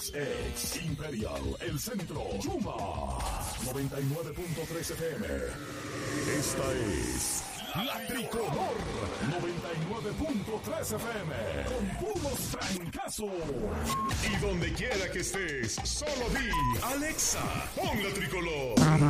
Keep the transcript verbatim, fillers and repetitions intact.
Ex, ex, Imperial, El Centro, Chuma, noventa y nueve punto tres F M. Esta es La Tricolor, noventa y nueve punto tres F M, con puros francazos. Y donde quiera que estés, solo di, Alexa, pon La Tricolor.